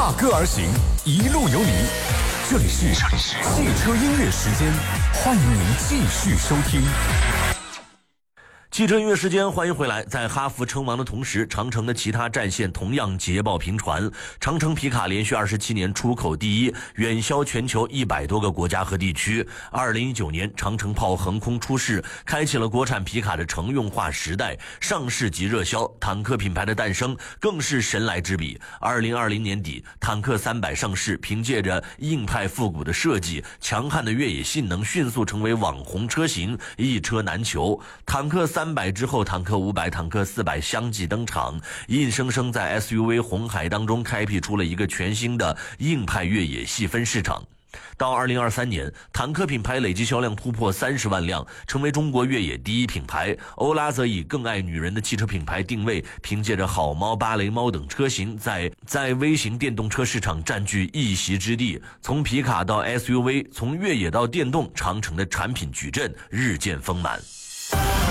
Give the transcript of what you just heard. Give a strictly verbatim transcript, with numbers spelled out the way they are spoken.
踏歌而行，一路有你。这里是汽车音乐时间，欢迎您继续收听。 汽车音乐时间，欢迎回来。在哈弗称王的同时，长城的其他战线同样捷报频传。长城皮卡连续二十七年出口第一，远销全球一百多个国家和地区。二零一九年，长城炮横空出世，开启了国产皮卡的乘用化时代。上市即热销，坦克品牌的诞生更是神来之笔。二零二零年底，坦克三百上市，凭借着硬派复古的设计、强悍的越野性能，迅速成为网红车型，一车难求。坦克三百之后，坦克五百、坦克四百相继登场，硬生生在 S U V 红海当中开辟出了一个全新的硬派越野细分市场。到二零二三年，坦克品牌累计销量突破三十万辆，成为中国越野第一品牌。欧拉则以更爱女人的汽车品牌定位，凭借着好猫、芭蕾猫等车型，在在微型电动车市场占据一席之地。从皮卡到 S U V， 从越野到电动，长城的产品矩阵日渐丰满。